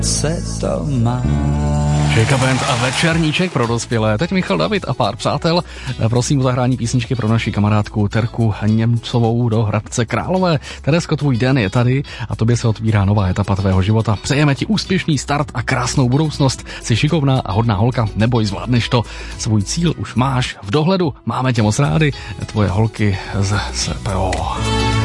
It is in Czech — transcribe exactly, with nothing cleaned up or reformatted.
se to má. Šejka Band a večerníček pro dospělé. Teď Michal David a pár přátel. Prosím o zahrání písničky pro naši kamarádku Terku Němcovou do Hradce Králové. Teresko, tvůj den je tady a tobě se otvírá nová etapa tvého života. Přejeme ti úspěšný start a krásnou budoucnost. Jsi šikovná a hodná holka, neboj, zvládneš to. Svůj cíl už máš v dohledu. Máme tě moc rádi. Tvoje holky z S P O.